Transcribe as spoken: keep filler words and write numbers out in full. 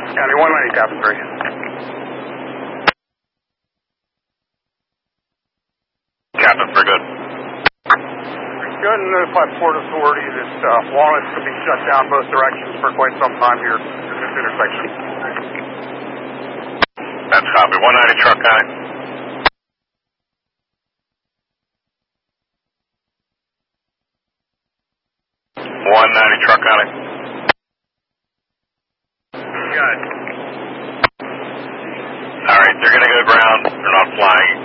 County one ninety, Captain three. Captain, for good. Good, and notified Port Authority that uh, Walnut could be shut down both directions for quite some time here in this intersection. That's copy. one ninety truck guy. one ninety truck guy. Good. All right, they're going to go ground. They're not flying.